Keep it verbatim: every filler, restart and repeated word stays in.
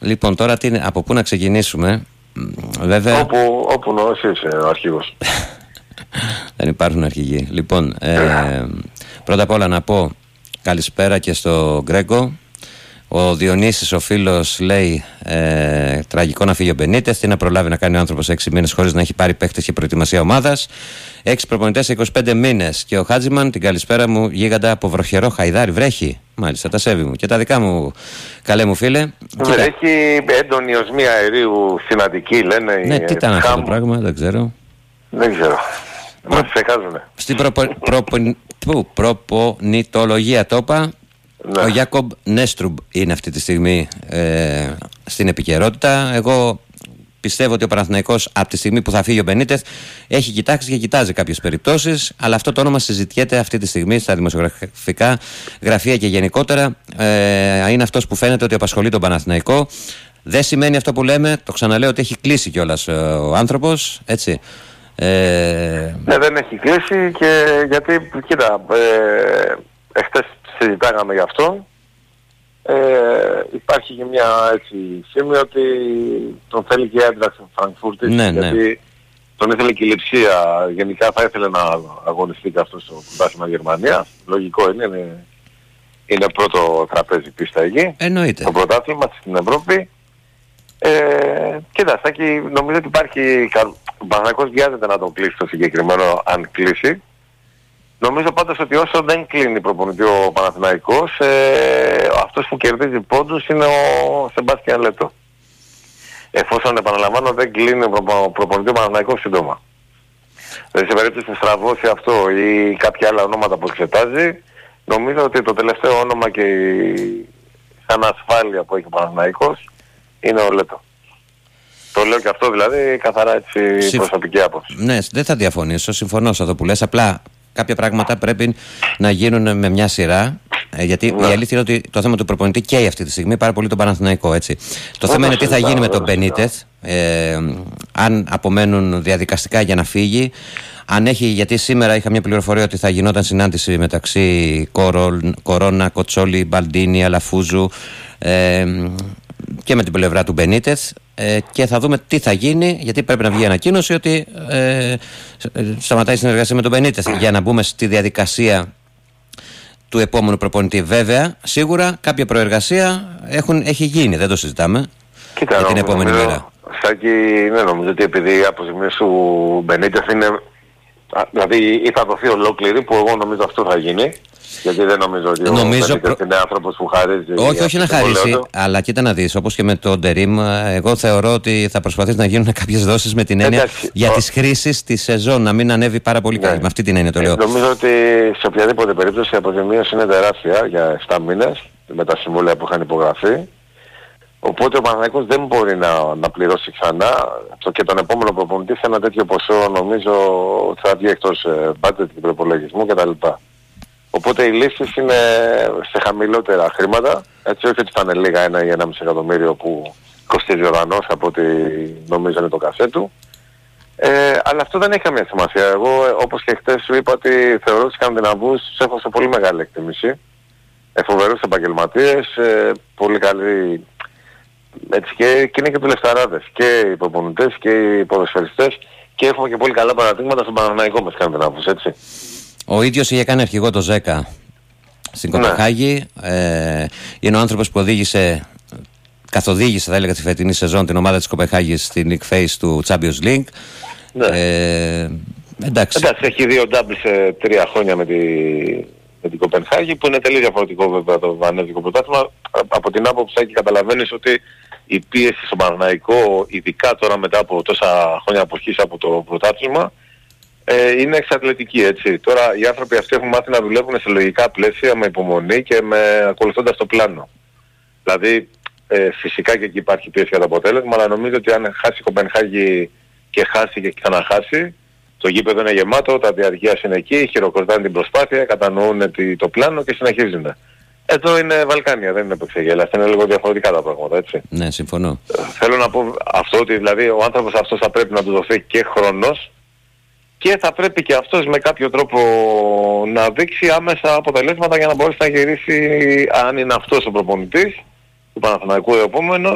Λοιπόν, τώρα τι, από πού να ξεκινήσουμε? Βέβαια... Όπου, όπου νόσης είσαι ο αρχηγός. Δεν υπάρχουν αρχηγοί. Λοιπόν, ε, πρώτα απ' όλα να πω καλησπέρα και στο Γκρέγκο. Ο Διονύσης ο φίλος λέει ε, τραγικό να φύγει ο Μπενίτεθ. Τι να προλάβει να κάνει ο άνθρωπος έξι μήνες χωρίς να έχει πάρει παίχτες και προετοιμασία ομάδας. Έξι προπονητές σε είκοσι πέντε μήνες. Και ο Χάτζιμαν, την καλησπέρα μου, γίγαντα από βροχερό Χαϊδάρι. Βρέχει. Μάλιστα, τα σέβη μου. Και τα δικά μου, καλέ μου φίλε. Έχει έντονη οσμία αερίου στην Αττική, λένε. Ναι, τι ήταν αυτό το πράγμα, δεν ξέρω. Δεν ξέρω. Μας ξεχάζουνε. Στην προπο, προπο, προπο, προπονητολογία το είπα. Ναι. Ο Γιάκομπ Νέστρουμπ είναι αυτή τη στιγμή ε, στην επικαιρότητα. Εγώ πιστεύω ότι ο Παναθηναϊκός από τη στιγμή που θα φύγει ο Μπενίτεθ έχει κοιτάξει και κοιτάζει κάποιες περιπτώσεις, αλλά αυτό το όνομα συζητιέται αυτή τη στιγμή στα δημοσιογραφικά γραφεία και γενικότερα. Ε, είναι αυτός που φαίνεται ότι απασχολεί τον Παναθηναϊκό. Δεν σημαίνει αυτό που λέμε, το ξαναλέω, ότι έχει κλείσει κιόλας ο άνθρωπος, έτσι. Ε... Ναι, δεν έχει κλείσει και γιατί, κοίτα, ε, εχθές συζητάγαμε γι' αυτό. Ε, υπάρχει και μια έτσι φήμη ότι τον θέλει και η Άντραξ στην Φραγκφούρτη, ναι, γιατί ναι. τον ήθελε και η Λειψία. Γενικά θα ήθελε να αγωνιστεί και αυτό στο πρωτάθλημα Γερμανία. Λογικό είναι, είναι, είναι πρώτο τραπέζι πίστα εκεί. Εννοείται. Το πρωτάθλημα στην Ευρώπη. Ε, κοίτα, Στάκη, νομίζω ότι υπάρχει... Ο Παναθηναϊκός βιάζεται να τον κλείσει το συγκεκριμένο, αν κλείσει. Νομίζω πάντως ότι όσο δεν κλείνει προπονητή ο Παναθηναϊκός, ε, αυτός που κερδίζει πόντους είναι ο Σεμπάστιαν Λέτο. Εφόσον, επαναλαμβάνω, δεν κλείνει ο προ, προπονητή ο Παναθηναϊκός σύντομα. Δηλαδή σε περίπτωση που στραβώσει αυτό ή κάποια άλλα ονόματα που εξετάζει, νομίζω ότι το τελευταίο όνομα και η σαν ασφάλεια που έχει ο Παναθηναϊκός είναι ο Λέτο. Το λέω και αυτό δηλαδή καθαρά έτσι Συμφ... προσωπική άποψη. Ναι, δεν θα διαφωνήσω, συμφωνώ σε αυτό που λες, απλά κάποια πράγματα πρέπει να γίνουν με μια σειρά. Γιατί ναι. η αλήθεια είναι ότι το θέμα του προπονητή καίει αυτή τη στιγμή πάρα πολύ τον Παναθηναϊκό, έτσι. Το θέμα είναι τι θα γίνει με τον Μπενίτεθ, ε, αν απομένουν διαδικαστικά για να φύγει. Αν έχει, γιατί σήμερα είχα μια πληροφορία ότι θα γινόταν συνάντηση μεταξύ Κορώνα, Κοτσόλη, Μπαλντίνη, Αλαφούζου ε, και με την πλευρά του Μπενίτεθ. Ε, και θα δούμε τι θα γίνει, γιατί πρέπει να βγει ανακοίνωση ότι ε, σταματάει η συνεργασία με τον Μπενίτεθ για να μπούμε στη διαδικασία του επόμενου προπονητή. Βέβαια, σίγουρα κάποια προεργασία έχουν, έχει γίνει, δεν το συζητάμε. Κοίτα, για την επόμενη νομίζω, μέρα. Σάκη, ναι, νομίζω ότι επειδή οι αποζημίες του Μπενίτεθ είναι, δηλαδή ή θα δοθεί ολόκληρη, που εγώ νομίζω αυτό θα γίνει. Γιατί δεν νομίζω ότι νομίζω ο Μπενίτεθ είναι άνθρωπος που χαρίζει. Όχι, όχι να χαρίσει, αλλά κοίτα να δεις, όπως και με το Ντερίμ, εγώ θεωρώ ότι θα προσπαθήσει να γίνουν κάποιες δόσεις με την έννοια Εντάξει, για ο... τις χρήσεις τη σεζόν, να μην ανέβει πάρα πολύ ναι. καλή. Με αυτή την έννοια το λέω. Ε, νομίζω ότι σε οποιαδήποτε περίπτωση η αποζημίωση είναι τεράστια για επτά μήνες με τα συμβόλαια που είχαν υπογραφεί. Οπότε ο Παναθηναϊκός δεν μπορεί να, να πληρώσει ξανά το, και τον επόμενο προπονητή σε ένα τέτοιο ποσό, νομίζω ότι θα βγει εκτός budget του προπολογισμού κτλ. Οπότε οι λύσεις είναι σε χαμηλότερα χρήματα, έτσι όχι ότι θα είναι λίγα ένα ή ένα κόμμα πέντε εκατομμύριο που κοστίζει ο Δανός από ό,τι νομίζω είναι το κασέ του. Ε, αλλά αυτό δεν έχει καμία σημασία. Εγώ όπως και χτες σου είπα ότι θεωρώ τους Σκανδιναβούς τους έχω σε πολύ μεγάλη εκτίμηση. Ε, φοβερούς επαγγελματίες, ε, πολύ καλοί, έτσι και, και είναι και δουλευταράδες, και οι προπονητές και οι ποδοσφαιριστές και έχουμε και πολύ καλά παραδείγματα στον Παναθηναϊκό με Σκανδιναβούς, έτσι. Ο ίδιος είχε κάνει αρχηγό το Ζέκα στην Κοπεχάγη. Ναι. Ε, είναι ο άνθρωπος που οδήγησε, καθοδήγησε θα έλεγα τη φετινή σεζόν την ομάδα της Κοπεχάγης στην League Phase του Champions League. Ναι. Ε, εντάξει. εντάξει, έχει δύο double σε τρία χρόνια με, τη, με την Κοπενχάγη, που είναι τελείως διαφορετικό βέβαια το βανέζικο πρωτάθλημα. Από την άποψη και καταλαβαίνεις ότι η πίεση στο Παναθηναϊκό, ειδικά τώρα μετά από τόσα χρόνια αποχής από το πρωτάθλημα, Ε, είναι εξατλητική, έτσι. Τώρα οι άνθρωποι αυτοί έχουν μάθει να δουλεύουν σε λογικά πλαίσια με υπομονή και με ακολουθώντας το πλάνο. Δηλαδή ε, φυσικά και εκεί υπάρχει πίεση για το αποτέλεσμα, αλλά νομίζω ότι αν χάσει η Κοπενχάγη και χάσει και ξαναχάσει, το γήπεδο είναι γεμάτο, τα διαρκείας είναι εκεί, χειροκροτάνε την προσπάθεια, κατανοούν το πλάνο και συνεχίζουν. Εδώ είναι Βαλκάνια, δεν είναι επεξεγέλαστα, είναι λίγο διαφορετικά τα πράγματα, έτσι. Ναι, συμφωνώ. Ε, θέλω να πω αυτό ότι δηλαδή ο άνθρωπος αυτός θα πρέπει να του δοθεί και χρόνος και θα πρέπει και αυτός με κάποιο τρόπο να δείξει άμεσα αποτελέσματα για να μπορέσει να γυρίσει, αν είναι αυτός ο προπονητής του Παναθηναϊκού επόμενο,